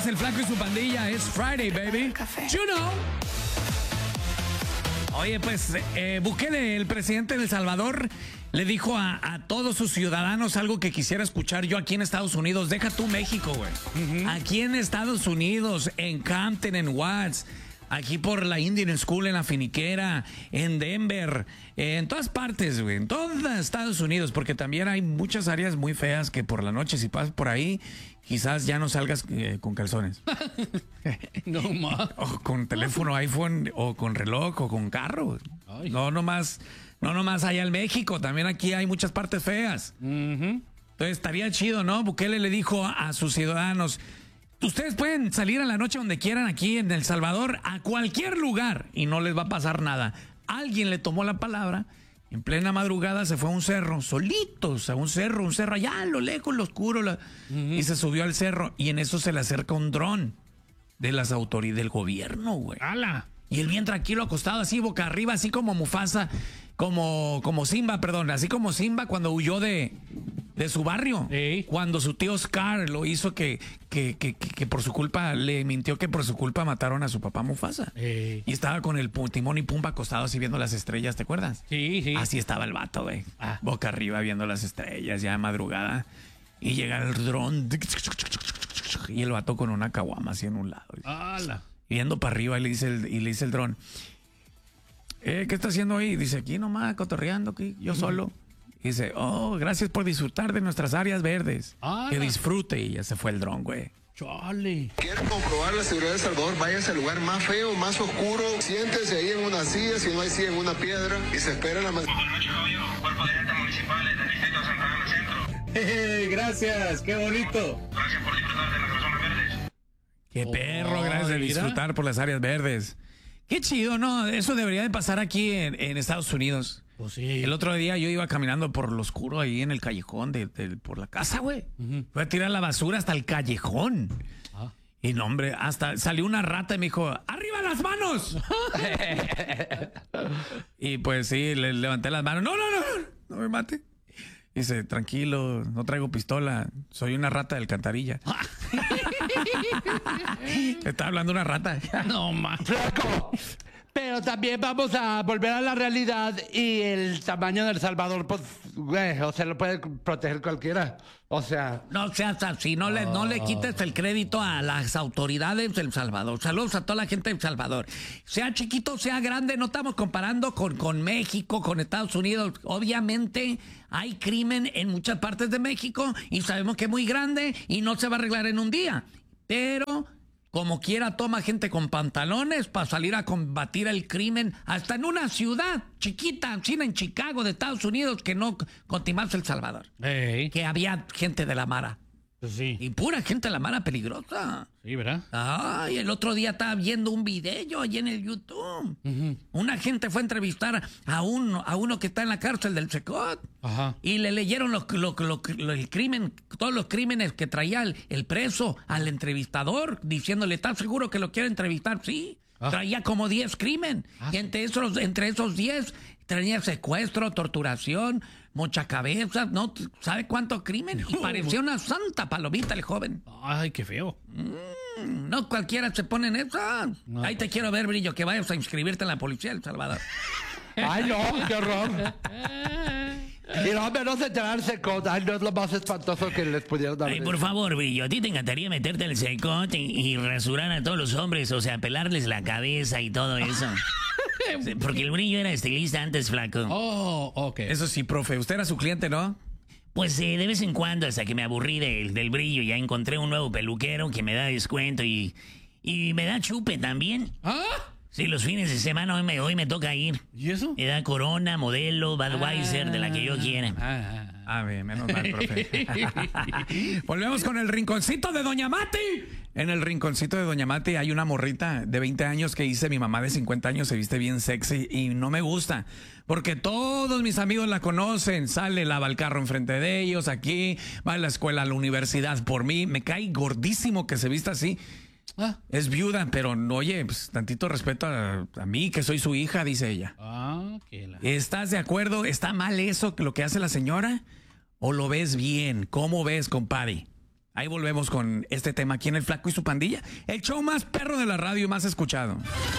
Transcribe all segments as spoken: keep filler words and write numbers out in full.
el Flaco y su pandilla. Es Friday, baby. You know. Oye, pues eh, Bukele, el presidente de El Salvador, le dijo a, a todos sus ciudadanos algo que quisiera escuchar yo aquí en Estados Unidos. Deja tú México, güey. Uh-huh. Aquí en Estados Unidos, en Campton, en Watts, aquí por la Indian School, en la Finiquera, en Denver, eh, en todas partes, güey, en todos Estados Unidos, porque también hay muchas áreas muy feas que por la noche, si pasas por ahí, quizás ya no salgas eh, con calzones. No más. O con teléfono iPhone, o con reloj, o con carro. Ay. No nomás, no nomás allá en México, también aquí hay muchas partes feas. Uh-huh. Entonces estaría chido, ¿no? Bukele le dijo a sus ciudadanos: ustedes pueden salir a la noche donde quieran aquí en El Salvador, a cualquier lugar, y no les va a pasar nada. Alguien le tomó la palabra. En plena madrugada se fue a un cerro, solitos, a un cerro, un cerro allá a lo lejos, lo oscuro, la, uh-huh. y se subió al cerro, y en eso se le acerca un dron de las autoridades del gobierno, güey. ¡Hala! Y él bien tranquilo, acostado así, boca arriba, así como Mufasa, como, como Simba, perdón, así como Simba cuando huyó de, de su barrio. ¿Eh? Cuando su tío Scar lo hizo que, que, que, que, que por su culpa, le mintió que por su culpa mataron a su papá Mufasa. ¿Eh? Y estaba con el Timón y Pumba acostado así viendo las estrellas, ¿te acuerdas? Sí, sí. Así estaba el vato, güey. Ah. Boca arriba viendo las estrellas, ya de madrugada. Y llega el dron. Y el vato con una caguama así en un lado. ¡Hala! Viendo para arriba y le dice el, y le dice el dron: eh, ¿qué está haciendo ahí? Dice: aquí nomás, cotorreando, aquí, yo solo. Y dice: oh, gracias por disfrutar de nuestras áreas verdes. Ah, que disfrute. Y ya se fue el dron, güey. Chale. ¿Quiere comprobar la seguridad de El Salvador? Váyase al lugar más feo, más oscuro. Siéntese ahí en una silla, si no hay silla, en una piedra. Y se espera la... Buenas noches, caballero. Cuerpo de Agentes Municipales del Distrito Central del Centro. Hey, gracias, qué bonito. Gracias por disfrutar de las zonas verdes. Qué Oh, perro, gracias de disfrutar por las áreas verdes. Qué chido, ¿no? Eso debería de pasar aquí en, en Estados Unidos. Pues sí. El otro día yo iba caminando por lo oscuro ahí en el callejón de, de por la casa, güey. Uh-huh. Fui a tirar la basura hasta el callejón. Ah. Y no, hombre, hasta salió una rata y me dijo: ¡arriba las manos! Y pues sí, le levanté las manos. ¡No, no, no! ¡No me mate! Dice: tranquilo, no traigo pistola. Soy una rata de alcantarilla. Está hablando una rata. No más. Flaco. Pero también vamos a volver a la realidad y el tamaño del Salvador, pues, güey, o sea, lo puede proteger cualquiera. O sea... No seas así, no, oh. le, no le quites el crédito a las autoridades del Salvador. Saludos a toda la gente del Salvador. Sea chiquito, sea grande, no estamos comparando con, con México, con Estados Unidos. Obviamente hay crimen en muchas partes de México y sabemos que es muy grande y no se va a arreglar en un día. Pero... como quiera, toma gente con pantalones para salir a combatir el crimen hasta en una ciudad chiquita, China, en Chicago, de Estados Unidos, que no continuase El Salvador. Hey. Que había gente de la Mara. Pues sí. Y pura gente de la Mara peligrosa. Sí, ¿verdad? Ay, el otro día estaba viendo un video allí en el YouTube. Uh-huh. Una gente fue a entrevistar a uno, a uno que está en la cárcel del Secot. Ajá. Y le leyeron lo, lo, lo, lo, el crimen, todos los crímenes que traía el, el preso al entrevistador, diciéndole: ¿estás seguro que lo quiere entrevistar? Sí. Ah. Traía como diez crímenes. Ah. Y entre esos, entre esos diez traía secuestro, torturación, mochacabezas, ¿no? ¿Sabe cuánto crimen? No. Y parecía una santa palomita el joven. Ay, qué feo. Mm, no cualquiera se pone en esa. No. Ahí te quiero ver, Brillo, que vayas a inscribirte en la policía de El Salvador. Ay, no, qué horror. Y no, menos enterarse con... Ay, no es lo más espantoso que les pudieron dar. Ay, por favor, Brillo, a ti te encantaría meterte el Secot y, y rasurar a todos los hombres, o sea, pelarles la cabeza y todo eso. Porque el Brillo era estilista antes, Flaco. Oh, ok. Eso sí, profe. Usted era su cliente, ¿no? Pues eh, de vez en cuando, hasta que me aburrí del, del Brillo, ya encontré un nuevo peluquero que me da descuento y, y me da chupe también. ¿Ah? Sí, los fines de semana hoy me, hoy me toca ir. ¿Y eso? Me da Corona, Modelo, Budweiser, ah, de la que yo quiera. Ah, ah, bien, menos mal, profe. Volvemos con el rinconcito de Doña Mati. En el rinconcito de Doña Mati hay una morrita de veinte años que dice: mi mamá de cincuenta años se viste bien sexy y no me gusta. Porque todos mis amigos la conocen. Sale, lava el carro enfrente de ellos, aquí, va a la escuela, a la universidad por mí. Me cae gordísimo que se vista así. Ah. Es viuda, pero oye, pues, tantito respeto a, a mí, que soy su hija, dice ella. Ah, que la... ¿Estás de acuerdo? ¿Está mal eso, lo que hace la señora? ¿O lo ves bien? ¿Cómo ves, compadre? Ahí volvemos con este tema aquí en El Flaco y su Pandilla. El show más perro de la radio y más escuchado.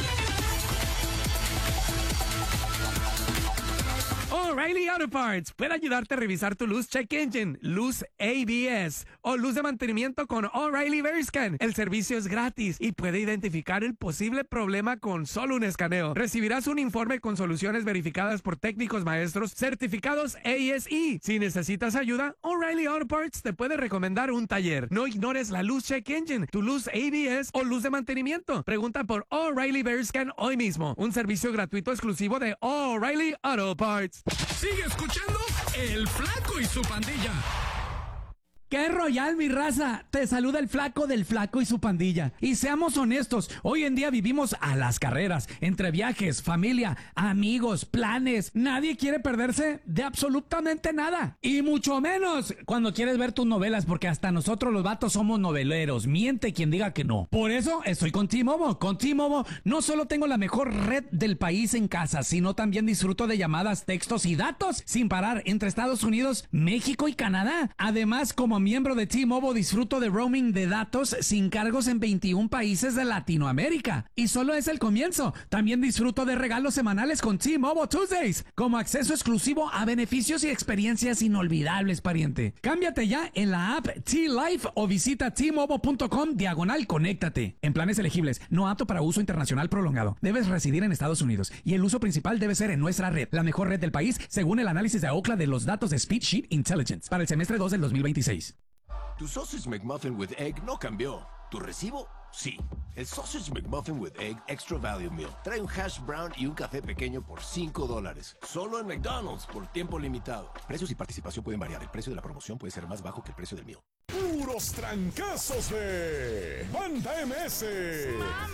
O'Reilly Auto Parts puede ayudarte a revisar tu luz check engine, luz A B S o luz de mantenimiento con O'Reilly VeriScan. El servicio es gratis y puede identificar el posible problema con solo un escaneo. Recibirás un informe con soluciones verificadas por técnicos maestros certificados A S E. Si necesitas ayuda, O'Reilly Auto Parts te puede recomendar un taller. No ignores la luz check engine, tu luz A B S o luz de mantenimiento. Pregunta por O'Reilly VeriScan hoy mismo. Un servicio gratuito exclusivo de O'Reilly Auto Parts. Sigue escuchando El Flaco y su Pandilla. ¡Qué royal, mi raza! Te saluda el Flaco del Flaco y su Pandilla. Y seamos honestos, hoy en día vivimos a las carreras, entre viajes, familia, amigos, planes. Nadie quiere perderse de absolutamente nada. Y mucho menos cuando quieres ver tus novelas, porque hasta nosotros los vatos somos noveleros. Miente quien diga que no. Por eso estoy con T-Mobile. Con T-Mobile no solo tengo la mejor red del país en casa, sino también disfruto de llamadas, textos y datos sin parar entre Estados Unidos, México y Canadá. Además, como miembro de T-Mobile disfruto de roaming de datos sin cargos en veintiún países de Latinoamérica. Y solo es el comienzo. También disfruto de regalos semanales con T-Mobile Tuesdays, como acceso exclusivo a beneficios y experiencias inolvidables, pariente. Cámbiate ya en la app T-Life o visita T-Mobile.com diagonal conéctate. En planes elegibles, no apto para uso internacional prolongado. Debes residir en Estados Unidos y el uso principal debe ser en nuestra red, la mejor red del país, según el análisis de Ookla de los datos de Speedsheet Intelligence para el semestre dos del dos mil veintiséis. Tu Sausage McMuffin with Egg no cambió. ¿Tu recibo? Sí. El Sausage McMuffin with Egg Extra Value Meal trae un hash brown y un café pequeño por cinco dólares. Solo en McDonald's por tiempo limitado. Precios y participación pueden variar. El precio de la promoción puede ser más bajo que el precio del meal. Puros trancazos de Banda M S.